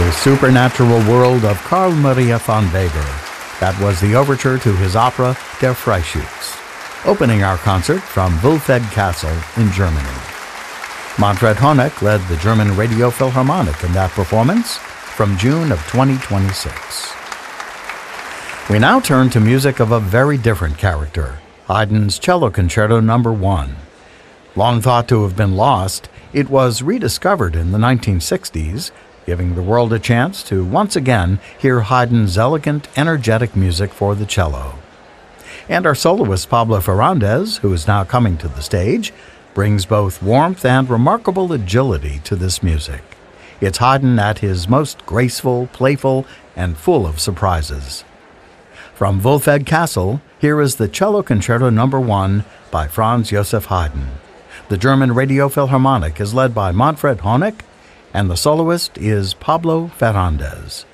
The supernatural world of Carl Maria von Weber. That was the overture to his opera Der Freischütz, opening our concert from Wulfed Castle in Germany. Manfred Honeck led the German Radio Philharmonic in that performance from June of 2026. We now turn to music of a very different character, Haydn's Cello Concerto No. 1. Long thought to have been lost, it was rediscovered in the 1960s, giving the world a chance to once again hear Haydn's elegant, energetic music for the cello. And our soloist Pablo Ferrandez, who is now coming to the stage, brings both warmth and remarkable agility to this music. It's Haydn at his most graceful, playful, and full of surprises. From Wulfed Castle, here is the Cello Concerto No. 1 by Franz Joseph Haydn. The German Radio Philharmonic is led by Manfred Honeck, and the soloist is Pablo Ferrandez.